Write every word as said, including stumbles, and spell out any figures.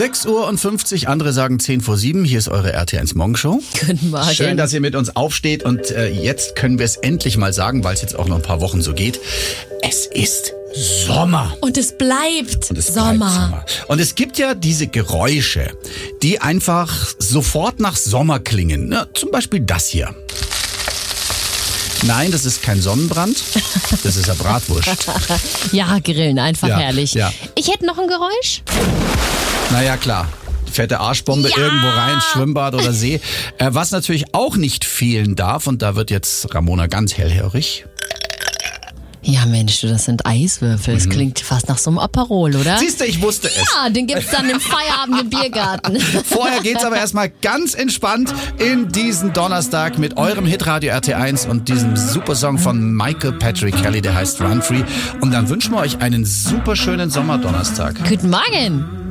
sechs Uhr und fünfzig, andere sagen zehn vor sieben. Hier ist eure R T eins Morgenshow. Guten Morgen. Schön, dass ihr mit uns aufsteht und äh, jetzt können wir es endlich mal sagen, weil es jetzt auch noch ein paar Wochen so geht. Es ist Sommer. Und es bleibt Und es Sommer. bleibt Sommer. Und es gibt ja diese Geräusche, die einfach sofort nach Sommer klingen. Na, zum Beispiel das hier. Nein, das ist kein Sonnenbrand, das ist ja Bratwurst. Ja, Grillen, einfach Ja, herrlich. ja. Ich hätte noch ein Geräusch. Naja, klar. Fette Arschbombe Ja! irgendwo rein, Schwimmbad oder See. Äh, was natürlich auch nicht fehlen darf, und da wird jetzt Ramona ganz hellhörig. Ja, Mensch, du, das sind Eiswürfel. Das klingt fast nach so einem Aperol, oder? Siehst du, ich wusste es. Ja, den gibt's dann im Feierabend im Biergarten. Vorher geht's aber erstmal ganz entspannt in diesen Donnerstag mit eurem Hitradio R T eins und diesem super Song von Michael Patrick Kelly, der heißt Run Free. Und dann wünschen wir euch einen super schönen Sommerdonnerstag. Guten Morgen.